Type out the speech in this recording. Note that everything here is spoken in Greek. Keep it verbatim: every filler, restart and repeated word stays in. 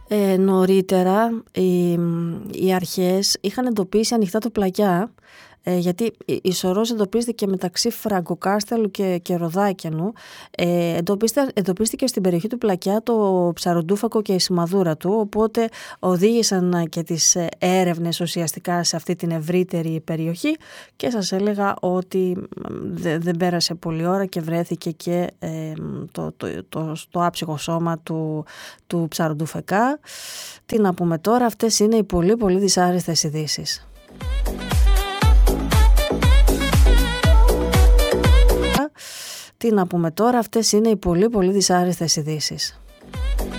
Ε, νωρίτερα οι, οι αρχές είχαν εντοπίσει ανοιχτά το Πλαγιά, ε, γιατί η σωρός εντοπίστηκε μεταξύ Φραγκοκάστελου και, και Ροδάκιανου. Ε, εντοπίστηκε στην περιοχή του Πλακιά το Ψαροντούφακο και η σημαδούρα του, οπότε οδήγησαν και τις έρευνες ουσιαστικά σε αυτή την ευρύτερη περιοχή και σας έλεγα ότι δε, δεν πέρασε πολλή ώρα και βρέθηκε και ε, το, το, το, το άψυχο σώμα του, του Ψαροντούφεκα. Τι να πούμε τώρα, αυτές είναι οι πολύ πολύ δυσάρεστες ειδήσεις. Τι να πούμε τώρα, αυτές είναι οι πολύ πολύ δυσάρεστες ειδήσεις.